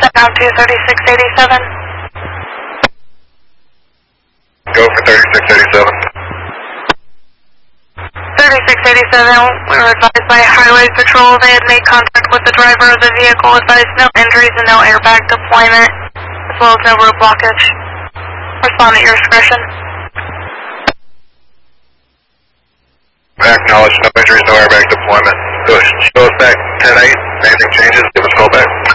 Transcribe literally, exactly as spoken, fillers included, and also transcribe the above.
Down to thirty-six eighty-seven. Go for thirty-six eighty-seven. thirty-six eighty-seven, we were advised by Highway Patrol they had made contact with the driver of the vehicle, advised no injuries and no airbag deployment, as well as no road blockage. Respond at your discretion. Acknowledge no injuries, no airbag deployment. Go, show us back ten eight. Anything changes, give us a call back.